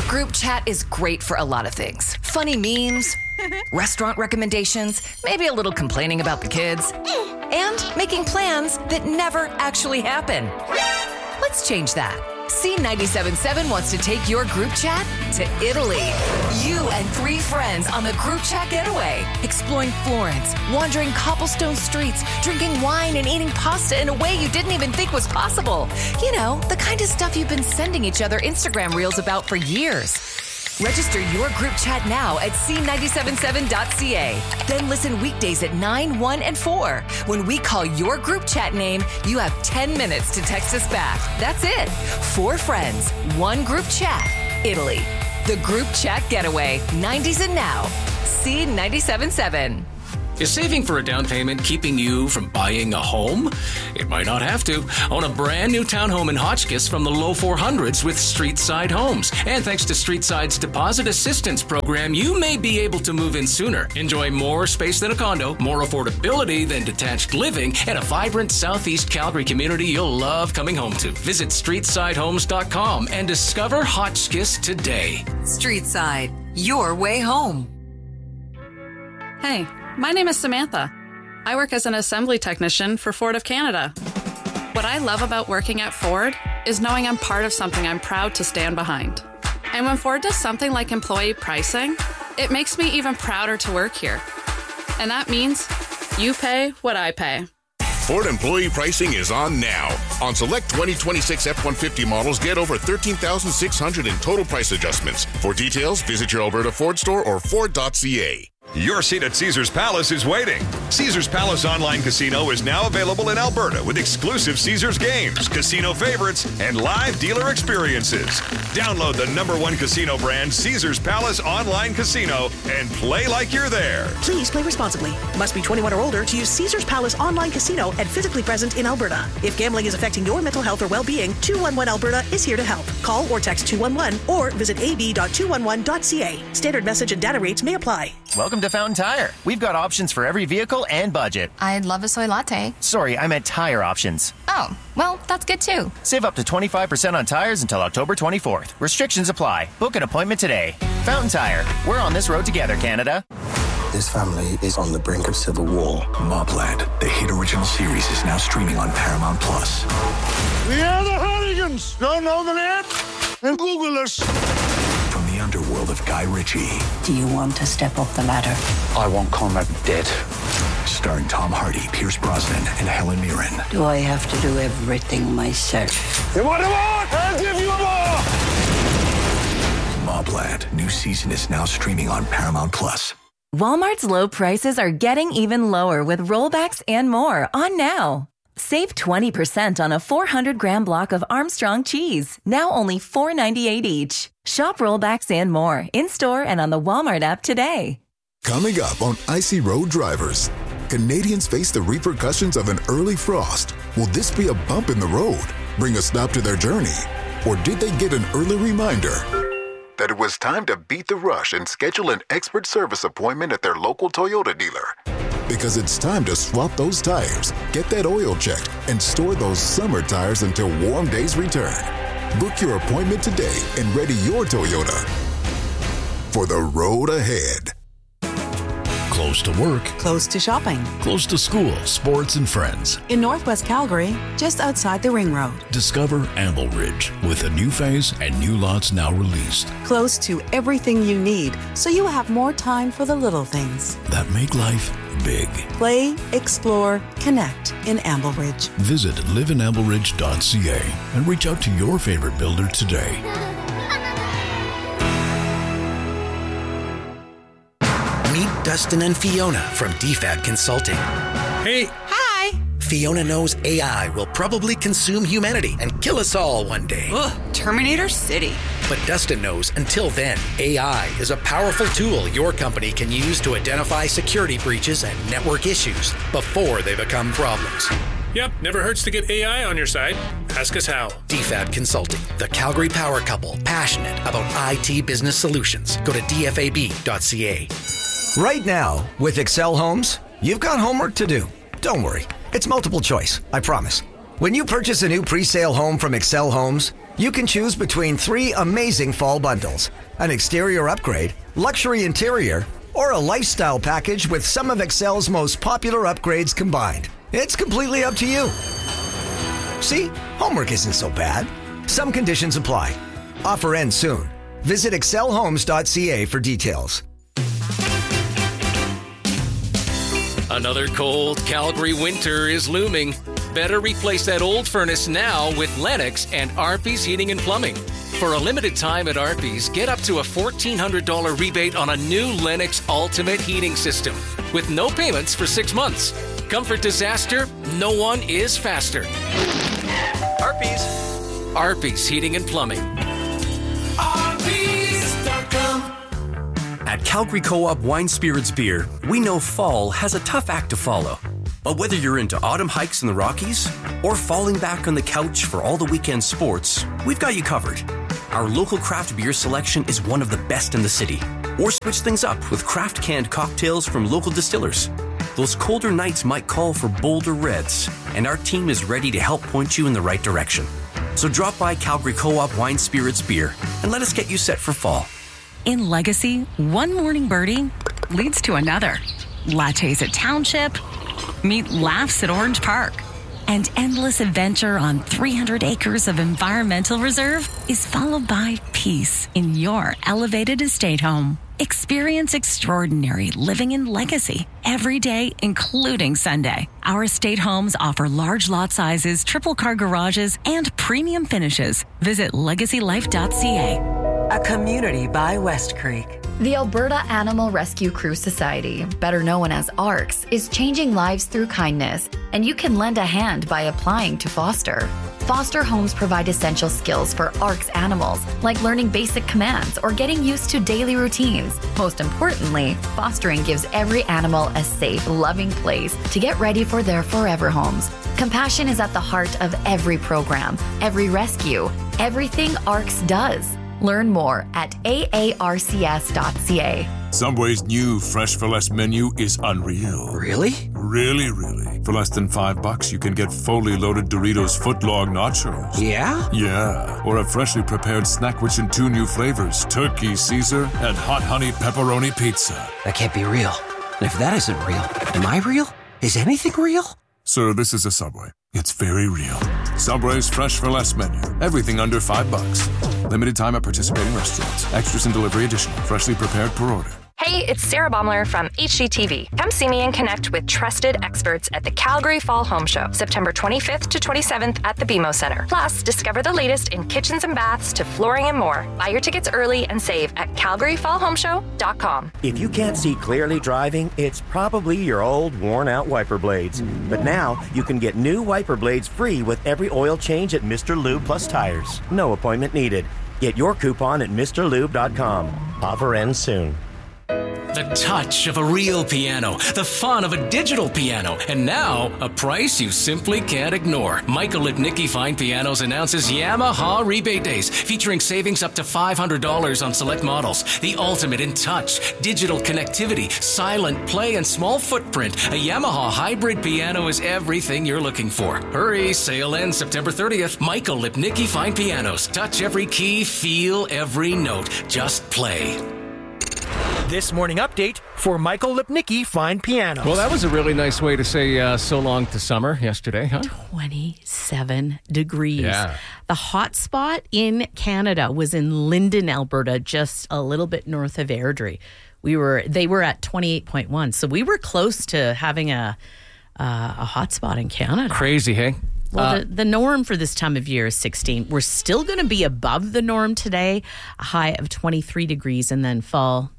Group chat is great for a lot of things. Funny memes, restaurant recommendations, maybe a little complaining about the kids, and making plans that never actually happen. Let's change that. C97.7 wants to take your group chat to Italy. You and 3 friends on the group chat getaway, exploring Florence, wandering cobblestone streets, drinking wine and eating pasta in a way you didn't even think was possible. You know, the kind of stuff you've been sending each other Instagram reels about for years. Register your group chat now at c977.ca. Then listen weekdays at 9, 1, and 4. When we call your group chat name, you have 10 minutes to text us back. That's it. 4 friends, 1 group chat, Italy. The group chat getaway, 90s and now. C97.7. Is saving for a down payment keeping you from buying a home? It might not have to. Own a brand new townhome in Hotchkiss from the low 400s with Streetside Homes. And thanks to Streetside's deposit assistance program, you may be able to move in sooner. Enjoy more space than a condo, more affordability than detached living, and a vibrant Southeast Calgary community you'll love coming home to. Visit StreetsideHomes.com and discover Hotchkiss today. Streetside, your way home. Hey. My name is Samantha. I work as an assembly technician for Ford of Canada. What I love about working at Ford is knowing I'm part of something I'm proud to stand behind. And when Ford does something like employee pricing, it makes me even prouder to work here. And that means you pay what I pay. Ford employee pricing is on now. On select 2026 F-150 models, get over $13,600 in total price adjustments. For details, visit your Alberta Ford store or Ford.ca. Your seat at Caesars Palace is waiting. Caesars Palace Online Casino is now available in Alberta with exclusive Caesars games, casino favorites, and live dealer experiences. Download the #1 casino brand, Caesars Palace Online Casino, and play like you're there. Please play responsibly. Must be 21 or older to use Caesars Palace Online Casino and physically present in Alberta. If gambling is affecting your mental health or well-being, 211 Alberta is here to help. Call or text 211 or visit ab.211.ca. Standard message and data rates may apply. Welcome to Fountain Tire. We've got options for every vehicle and budget. I'd love a soy latte. Sorry, I meant tire options. Oh, well, that's good too. Save up to 25% on tires until October 24th. Restrictions apply. Book an appointment today. Fountain Tire. We're on this road together, Canada. This family is on the brink of civil war. Mobland, the hit original series, is now streaming on Paramount+. We are the Hooligans. Don't know the net? And Google us. From the underworld of Guy Ritchie. Do you want to step up the ladder? I want Conrad dead. Starring Tom Hardy, Pierce Brosnan, and Helen Mirren. Do I have to do everything myself? You want more? I'll give you more! Mobland, new season is now streaming on Paramount+. Walmart's low prices are getting even lower with rollbacks and more on now. Save 20% on a 400-gram block of Armstrong cheese, now only $4.98 each. Shop rollbacks and more in-store and on the Walmart app today. Coming up on Icy Road Drivers, Canadians face the repercussions of an early frost. Will this be a bump in the road, bring a stop to their journey? Or did they get an early reminder that it was time to beat the rush and schedule an expert service appointment at their local Toyota dealer? Because it's time to swap those tires, get that oil checked, and store those summer tires until warm days return. Book your appointment today and ready your Toyota for the road ahead. Close to work. Close to shopping. Close to school, sports, and friends. In Northwest Calgary, just outside the Ring Road. Discover Amble Ridge with a new phase and new lots now released. Close to everything you need, so you have more time for the little things that make life big. Play, explore, connect in Amble Ridge. Visit liveinambleridge.ca and reach out to your favorite builder today. Meet Dustin and Fiona from DFAT Consulting. Hey. Hi. Fiona knows AI will probably consume humanity and kill us all one day. Ugh, Terminator City. But Dustin knows until then, AI is a powerful tool your company can use to identify security breaches and network issues before they become problems. Yep, never hurts to get AI on your side. Ask us how. DFAT Consulting, the Calgary power couple, passionate about IT business solutions. Go to dfab.ca. Right now, with Excel Homes, you've got homework to do. Don't worry, it's multiple choice, I promise. When you purchase a new pre-sale home from Excel Homes, you can choose between 3 amazing fall bundles: an exterior upgrade, luxury interior, or a lifestyle package with some of Excel's most popular upgrades combined. It's completely up to you. See, homework isn't so bad. Some conditions apply. Offer ends soon. Visit excelhomes.ca for details. Another cold Calgary winter is looming. Better replace that old furnace now with Lennox and Arby's Heating and Plumbing. For a limited time at Arby's, get up to a $1,400 rebate on a new Lennox Ultimate Heating System with no payments for 6 months. Comfort disaster, no one is faster. Arby's Heating and Plumbing. Arby's.com. At Calgary Co-op Wine Spirits Beer, we know fall has a tough act to follow. But whether you're into autumn hikes in the Rockies or falling back on the couch for all the weekend sports, we've got you covered. Our local craft beer selection is one of the best in the city. Or switch things up with craft canned cocktails from local distillers. Those colder nights might call for bolder reds, and our team is ready to help point you in the right direction. So drop by Calgary Co-op Wine Spirits Beer and let us get you set for fall. In Legacy, one morning birdie leads to another. Lattes at Township, meet laughs at Orange Park, and endless adventure on 300 acres of environmental reserve is followed by peace in your elevated estate home. Experience extraordinary living in Legacy every day, including Sunday. Our estate homes offer large lot sizes, triple car garages, and premium finishes. Visit legacylife.ca. A community by West Creek. The Alberta Animal Rescue Crew Society, better known as ARCS, is changing lives through kindness, and you can lend a hand by applying to foster. Foster homes provide essential skills for ARCS animals, like learning basic commands or getting used to daily routines. Most importantly, fostering gives every animal a safe, loving place to get ready for their forever homes. Compassion is at the heart of every program, every rescue, everything ARCS does. Learn more at aarcs.ca. Subway's new Fresh for Less menu is unreal. Really? Really. For less than $5, you can get fully loaded Doritos footlong nachos. Yeah? Yeah. Or a freshly prepared snack rich in 2 new flavors, Turkey Caesar and Hot Honey Pepperoni Pizza. That can't be real. And if that isn't real, am I real? Is anything real? Sir, this is a Subway. It's very real. Subway's Fresh for Less menu. Everything under $5. Limited time at participating restaurants. Extras and delivery additional. Freshly prepared per order. Hey, it's Sarah Baumler from HGTV. Come see me and connect with trusted experts at the Calgary Fall Home Show, September 25th to 27th at the BMO Center. Plus, discover the latest in kitchens and baths to flooring and more. Buy your tickets early and save at calgaryfallhomeshow.com. If you can't see clearly driving, it's probably your old, worn-out wiper blades. But now, you can get new wiper blades free with every oil change at Mr. Lube Plus Tires. No appointment needed. Get your coupon at MrLube.com. Offer ends soon. The touch of a real piano, the fun of a digital piano, and now a price you simply can't ignore. Michael Lipnicki Fine Pianos announces Yamaha Rebate Days, featuring savings up to $500 on select models. The ultimate in touch, digital connectivity, silent play, and small footprint. A Yamaha hybrid piano is everything you're looking for. Hurry, sale ends September 30th. Michael Lipnicki Fine Pianos. Touch every key, feel every note. Just play. This morning update for Michael Lipnicki Fine Pianos. Well, that was a really nice way to say so long to summer yesterday, huh? 27 degrees. Yeah. The hot spot in Canada was in Linden, Alberta, just a little bit north of Airdrie. They were at 28.1, so we were close to having a hot spot in Canada. Crazy, hey? Well, the norm for this time of year is 16. We're still going to be above the norm today, a high of 23 degrees, and then fall.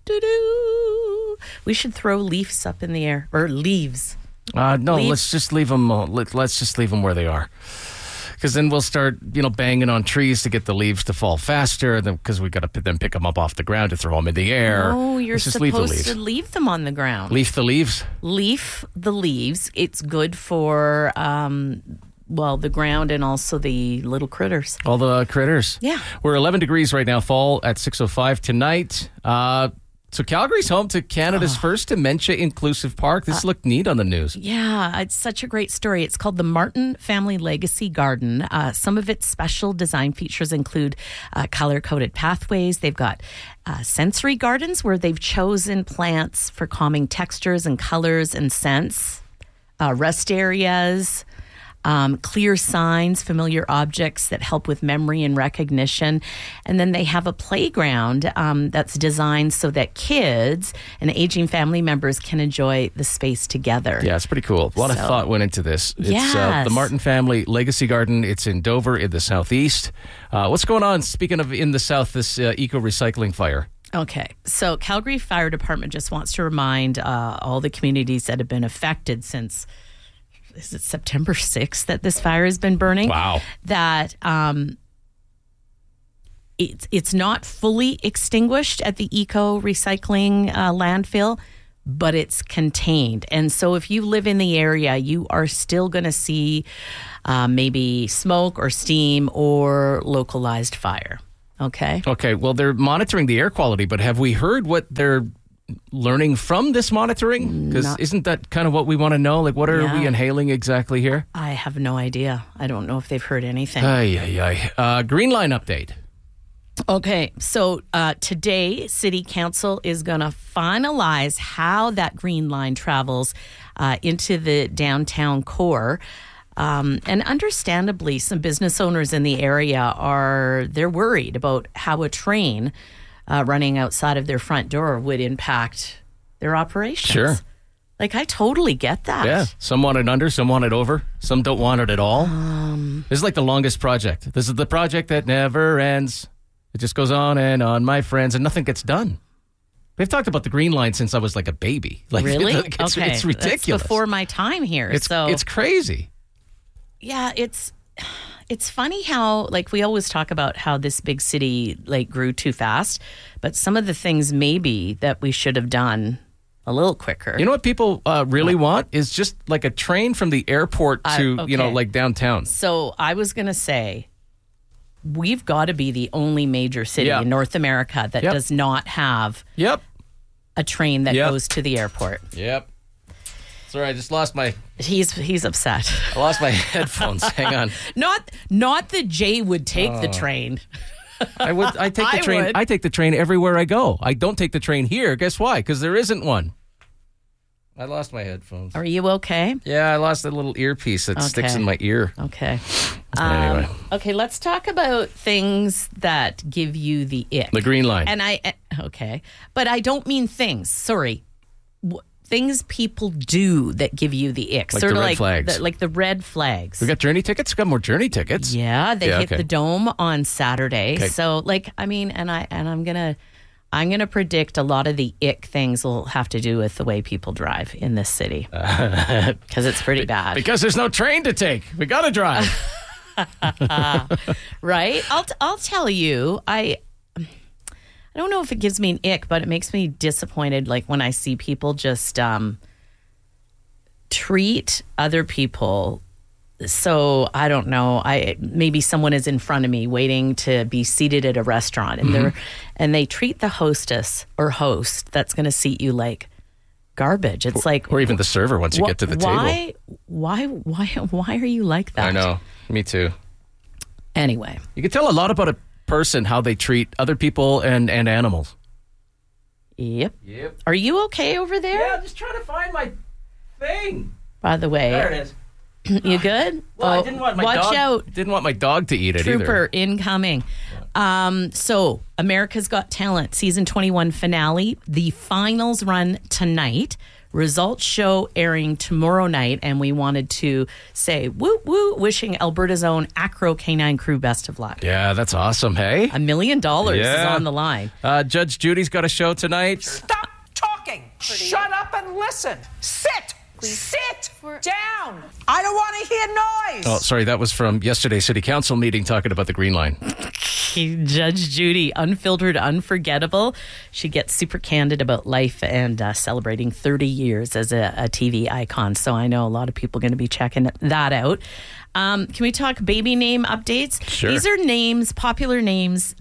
We should throw leaves up in the air, or leaves. No, leaves? let's just leave them. Let's just leave them where they are, because then we'll start, banging on trees to get the leaves to fall faster. Because we got to then pick them up off the ground to throw them in the air. No, you're supposed to leave them on the ground. Leaf the leaves. Leaf the leaves. It's good for the ground and also the little critters. All the critters. Yeah. We're 11 degrees right now, fall at 6:05 tonight. So Calgary's home to Canada's first dementia-inclusive park. This looked neat on the news. Yeah, it's such a great story. It's called the Martin Family Legacy Garden. Some of its special design features include color-coded pathways. They've got sensory gardens where they've chosen plants for calming textures and colors and scents. Rest areas. Clear signs, familiar objects that help with memory and recognition. And then they have a playground that's designed so that kids and aging family members can enjoy the space together. Yeah, it's pretty cool. A lot of thought went into this. It's the Martin Family Legacy Garden. It's in Dover in the southeast. What's going on, speaking of in the south, this eco-recycling fire? Okay, so Calgary Fire Department just wants to remind all the communities that have been affected since... Is it September 6th that this fire has been burning? Wow. That it's not fully extinguished at the eco-recycling landfill, but it's contained. And so if you live in the area, you are still going to see maybe smoke or steam or localized fire. Okay? Okay, well, they're monitoring the air quality, but have we heard what they're learning from this monitoring? Because isn't that kind of what we want to know? Like, what are we inhaling exactly here? I have no idea. I don't know if they've heard anything. Green Line update. Okay, so today, City Council is going to finalize how that Green Line travels into the downtown core. And understandably, some business owners in the area they're worried about how a train running outside of their front door would impact their operations. Sure. Like, I totally get that. Yeah. Some want it under, some want it over, some don't want it at all. This is like the longest project. This is the project that never ends. It just goes on, my friends, and nothing gets done. We've talked about the Green Line since I was like a baby. Like, really? It's ridiculous. That's before my time here. It's crazy. Yeah, it's funny how, like, we always talk about how this big city, like, grew too fast, but some of the things maybe that we should have done a little quicker. You know what people really want is just like a train from the airport to, like downtown. So I was going to say, we've got to be the only major city in North America that does not have a train that goes to the airport. Yep. Sorry, I just lost my... He's upset. I lost my headphones. Hang on. Not that Jay would take the train. I take the train. I take the train everywhere I go. I don't take the train here. Guess why? Because there isn't one. I lost my headphones. Are you okay? Yeah, I lost a little earpiece that sticks in my ear. Okay. Anyway. Okay, let's talk about things that give you the ick. The Green Line. But I don't mean things. Sorry. Things people do that give you the ick. Like sort the of red like flags. Like the red flags. We got journey tickets? We got more journey tickets. Yeah, they hit the Dome on Saturday. Okay. So I'm gonna predict a lot of the ick things will have to do with the way people drive in this city. Because it's pretty bad. Because there's no train to take. We gotta drive. Right? I'll tell you, I don't know if it gives me an ick, but it makes me disappointed, like when I see people just treat other people. So I don't know. Maybe someone is in front of me waiting to be seated at a restaurant, and they treat the hostess or host that's going to seat you like garbage. It's like, or even the server once you get to the table. Why are you like that? I know. Me too. Anyway, you can tell a lot about a person how they treat other people and animals. Yep. Are you okay over there? Yeah, I'm just trying to find my thing. By the way, there it is. You good? Well, I didn't want my watch dog. Out. Didn't want my dog to eat it Trooper either. incoming. So America's Got Talent season 21 finale. The finals run tonight. Results show airing tomorrow night, and we wanted to say woo woo, wishing Alberta's own Acro Canine Crew best of luck. Yeah, that's awesome. Hey, $1 million is on the line. Judge Judy's got a show tonight. Stop talking. Shut up and listen. Sit. Sit down. I don't want to hear noise. Oh, sorry, that was from yesterday's City Council meeting talking about the Green Line. Judge Judy, unfiltered, unforgettable. She gets super candid about life and celebrating 30 years as a TV icon. So I know a lot of people are going to be checking that out. Can we talk baby name updates? Sure. These are names, popular names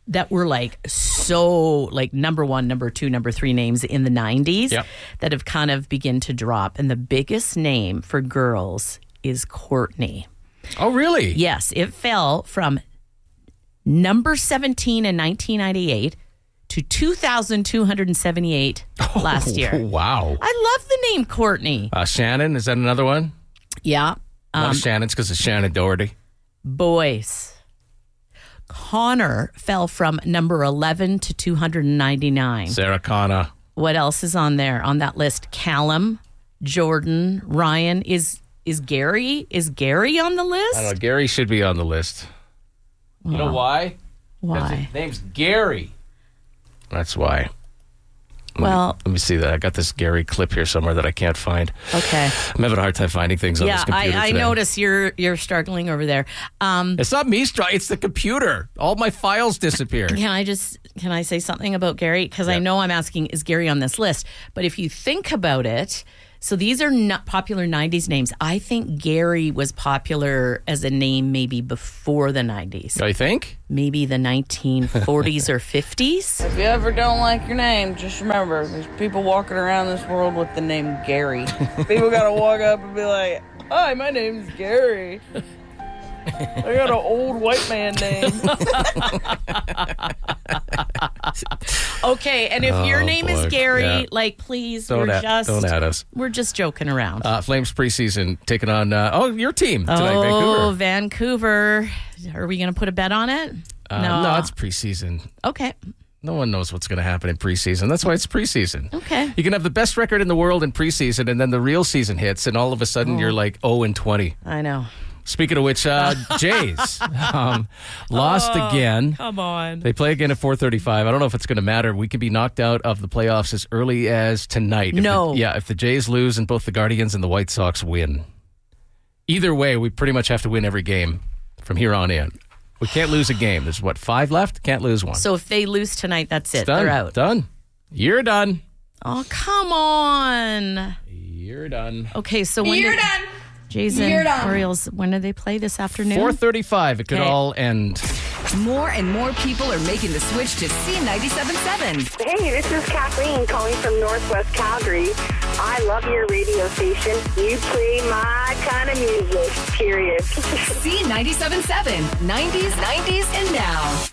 that were like so like number 1, number 2, number 3 names in the 90s that have kind of begun to drop. And the biggest name for girls is Courtney. Oh, really? Yes. It fell from number 17 in 1998 to 2,278 last year. Wow. I love the name Courtney. Shannon, is that another one? Yeah. One of Shannon's because of Shannon Doherty. Boys. Connor fell from number 11 to 299. Sarah Connor. What else is on there on that list? Callum, Jordan, Ryan. Is Gary on the list? I don't know. Gary should be on the list. You know why? Why? His name's Gary. That's why. Well, let me see that. I got this Gary clip here somewhere that I can't find. Okay. I'm having a hard time finding things on this computer I today. notice you're struggling over there. It's not me struggling. It's the computer. All my files disappeared. Can I say something about Gary? Because I know I'm asking, is Gary on this list? But if you think about it, so these are not popular 90s names. I think Gary was popular as a name maybe before the 90s. I think? Maybe the 1940s or 50s. If you ever don't like your name, just remember, there's people walking around this world with the name Gary. People got to walk up and be like, hi, my name's Gary. I got an old white man name. Okay, and if your name is Gary, please, don't add us. We're just joking around. Flames preseason taking on your team tonight, Vancouver. Are we going to put a bet on it? No, it's preseason. Okay. No one knows what's going to happen in preseason. That's why it's preseason. Okay. You can have the best record in the world in preseason, and then the real season hits, and all of a sudden you're like 0-20. I know. Speaking of which, Jays lost again. Come on. They play again at 4:35. I don't know if it's going to matter. We could be knocked out of the playoffs as early as tonight. If the Jays lose and both the Guardians and the White Sox win. Either way, we pretty much have to win every game from here on in. We can't lose a game. There's, 5 left? Can't lose one. So if they lose tonight, that's it. It's done. They're out. Done. You're done. Oh, come on. You're done. Okay, so when You're done. Jays and Orioles, when do they play this afternoon? 4:35. It could all end. More and more people are making the switch to C97.7. Hey, this is Kathleen calling from Northwest Calgary. I love your radio station. You play my kind of music, period. C97.7, 90s, and now.